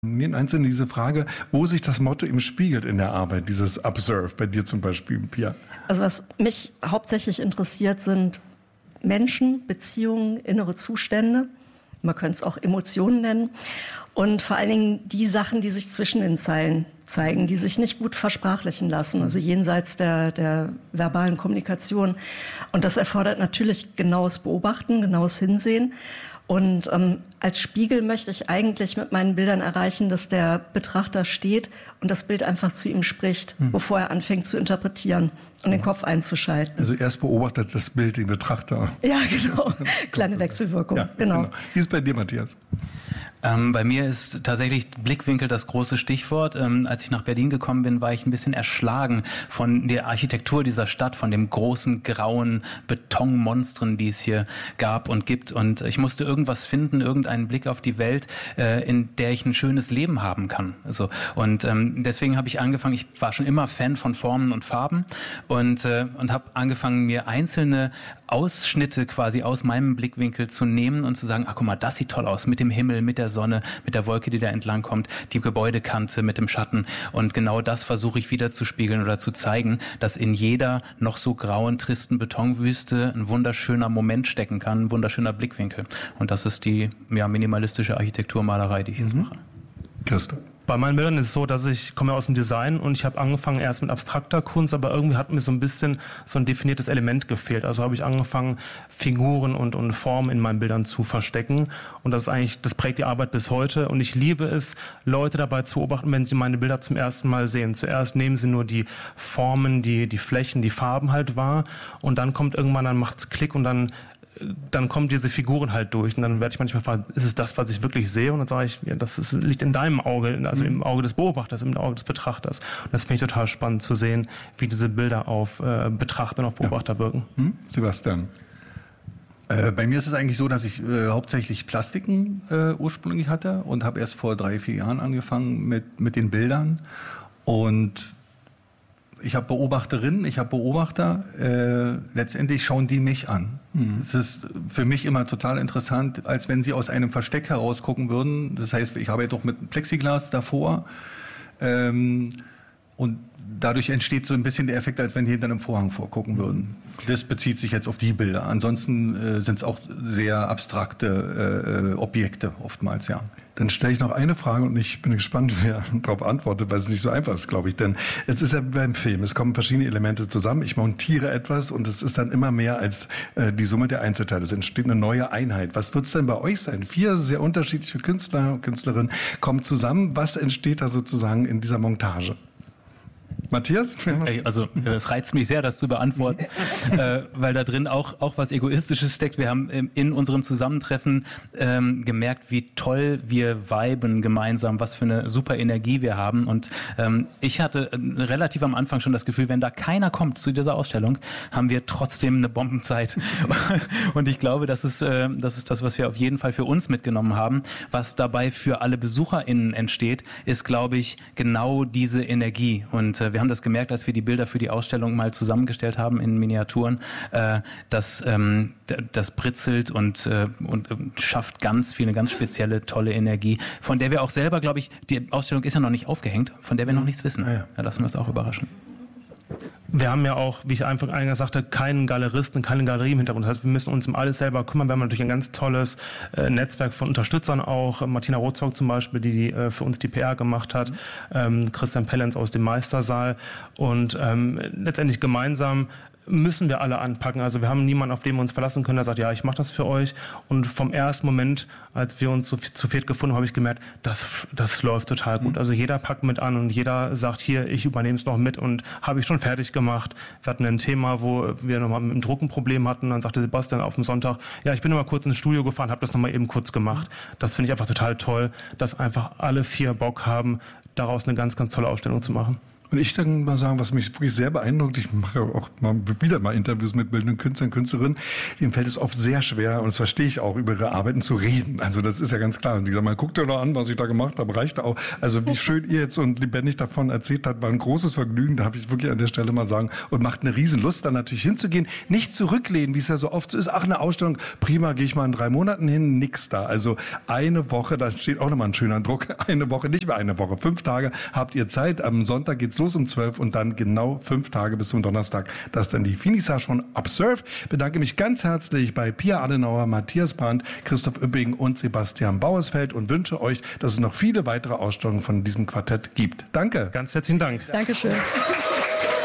Eins in diese Frage, wo sich das Motto eben spiegelt in der Arbeit, dieses Observe, bei dir zum Beispiel, Pia. Also was mich hauptsächlich interessiert, sind Menschen, Beziehungen, innere Zustände. Man könnte es auch Emotionen nennen. Und vor allen Dingen die Sachen, die sich zwischen den Zeilen zeigen, die sich nicht gut versprachlichen lassen, also jenseits der verbalen Kommunikation. Und das erfordert natürlich genaues Beobachten, genaues Hinsehen. Und als Spiegel möchte ich eigentlich mit meinen Bildern erreichen, dass der Betrachter steht und das Bild einfach zu ihm spricht, bevor er anfängt zu interpretieren und den Kopf einzuschalten. Also erst beobachtet das Bild den Betrachter. Ja, genau. Kleine Wechselwirkung. Ja, genau. Wie ist es bei dir, Matthias? Bei mir ist tatsächlich Blickwinkel das große Stichwort. Als ich nach Berlin gekommen bin, war ich ein bisschen erschlagen von der Architektur dieser Stadt, von dem großen grauen Betonmonstren, die es hier gab und gibt. Und ich musste irgendwas finden, irgendeinen Blick auf die Welt, in der ich ein schönes Leben haben kann. Also, und deswegen habe ich angefangen, ich war schon immer Fan von Formen und Farben und habe angefangen, mir einzelne Ausschnitte quasi aus meinem Blickwinkel zu nehmen und zu sagen, ach guck mal, das sieht toll aus, mit dem Himmel, mit der Sonne, mit der Wolke, die da entlang kommt, die Gebäudekante mit dem Schatten. Und genau das versuche ich wieder zu spiegeln oder zu zeigen, dass in jeder noch so grauen, tristen Betonwüste ein wunderschöner Moment stecken kann, ein wunderschöner Blickwinkel. Und das ist die minimalistische Architekturmalerei, die ich jetzt mache. Christoph. Bei meinen Bildern ist es so, dass ich komme aus dem Design und ich habe angefangen erst mit abstrakter Kunst, aber irgendwie hat mir so ein bisschen so ein definiertes Element gefehlt. Also habe ich angefangen, Figuren und Formen in meinen Bildern zu verstecken und das prägt die Arbeit bis heute und ich liebe es, Leute dabei zu beobachten, wenn sie meine Bilder zum ersten Mal sehen. Zuerst nehmen sie nur die Formen, die Flächen, die Farben halt wahr und dann kommt irgendwann, dann macht's Klick und dann kommen diese Figuren halt durch und dann werde ich manchmal fragen, ist es das, was ich wirklich sehe? Und dann sage ich, ja, liegt in deinem Auge, also im Auge des Beobachters, im Auge des Betrachters. Und das finde ich total spannend zu sehen, wie diese Bilder auf Betrachter und auf Beobachter wirken. Sebastian? Bei mir ist es eigentlich so, dass ich hauptsächlich Plastiken ursprünglich hatte und habe erst vor 3-4 Jahren angefangen mit den Bildern und ich habe Beobachterinnen, ich habe Beobachter, letztendlich schauen die mich an. Es ist für mich immer total interessant, als wenn sie aus einem Versteck heraus gucken würden. Das heißt, ich arbeite doch mit Plexiglas davor und dadurch entsteht so ein bisschen der Effekt, als wenn die hinter einem Vorhang vorgucken würden. Das bezieht sich jetzt auf die Bilder. Ansonsten sind es auch sehr abstrakte Objekte oftmals, ja. Dann stelle ich noch eine Frage und ich bin gespannt, wer darauf antwortet, weil es nicht so einfach ist, glaube ich. Denn es ist ja beim Film, es kommen verschiedene Elemente zusammen. Ich montiere etwas und es ist dann immer mehr als die Summe der Einzelteile. Es entsteht eine neue Einheit. Was wird es denn bei euch sein? 4 sehr unterschiedliche Künstler und Künstlerinnen kommen zusammen. Was entsteht da sozusagen in dieser Montage? Matthias? Also es reizt mich sehr, das zu beantworten, weil da drin auch was Egoistisches steckt. Wir haben in unserem Zusammentreffen gemerkt, wie toll wir viben gemeinsam, was für eine super Energie wir haben. Und ich hatte relativ am Anfang schon das Gefühl, wenn da keiner kommt zu dieser Ausstellung, haben wir trotzdem eine Bombenzeit. Und ich glaube, das ist das, was wir auf jeden Fall für uns mitgenommen haben. Was dabei für alle BesucherInnen entsteht, ist, glaube ich, genau diese Energie. Und wir haben das gemerkt, als wir die Bilder für die Ausstellung mal zusammengestellt haben in Miniaturen, dass das britzelt und schafft eine ganz spezielle, tolle Energie, von der wir auch selber, glaube ich, die Ausstellung ist ja noch nicht aufgehängt, von der wir noch nichts wissen. Da lassen wir uns auch überraschen. Wir haben ja auch, wie ich eingangs sagte, keinen Galeristen, keine Galerie im Hintergrund. Das heißt, wir müssen uns um alles selber kümmern. Wir haben natürlich ein ganz tolles Netzwerk von Unterstützern auch. Martina Rotzog zum Beispiel, die für uns die PR gemacht hat. Christian Pellenz aus dem Meistersaal. Und letztendlich gemeinsam müssen wir alle anpacken. Also wir haben niemanden, auf den wir uns verlassen können, der sagt, ja, ich mache das für euch. Und vom ersten Moment, als wir uns zu viert gefunden haben, habe ich gemerkt, das läuft total gut. Also jeder packt mit an und jeder sagt, hier, ich übernehme es noch mit und habe ich schon fertig gemacht. Wir hatten ein Thema, wo wir nochmal mit dem Druck ein Problem hatten. Dann sagte Sebastian auf dem Sonntag, ja, ich bin nochmal kurz ins Studio gefahren, habe das nochmal eben kurz gemacht. Das finde ich einfach total toll, dass einfach alle 4 Bock haben, daraus eine ganz, ganz tolle Ausstellung zu machen. Und ich dann mal sagen, was mich wirklich sehr beeindruckt, ich mache auch wieder mal Interviews mit bildenden Künstlern, Künstlerinnen, denen fällt es oft sehr schwer, und das verstehe ich auch, über ihre Arbeiten zu reden. Also das ist ja ganz klar. Und die sagen mal, guckt dir doch an, was ich da gemacht habe, reicht auch. Also wie schön ihr jetzt und lebendig davon erzählt habt, war ein großes Vergnügen, darf ich wirklich an der Stelle mal sagen, und macht eine Riesenlust, dann natürlich hinzugehen, nicht zurücklehnen, wie es ja so oft so ist. Ach, eine Ausstellung, prima, gehe ich mal in 3 Monaten hin, nix da. Also eine Woche, da steht auch nochmal ein schöner Druck, eine Woche, nicht mehr eine Woche, 5 Tage habt ihr Zeit. Am Sonntag geht's los um 12 und dann genau 5 Tage bis zum Donnerstag. Das ist dann die Finissage von Observe. Bedanke mich ganz herzlich bei Pia Adenauer, Matthias Brandt, Christoph Üpping und Sebastian Bauersfeld und wünsche euch, dass es noch viele weitere Ausstellungen von diesem Quartett gibt. Danke. Ganz herzlichen Dank. Dankeschön.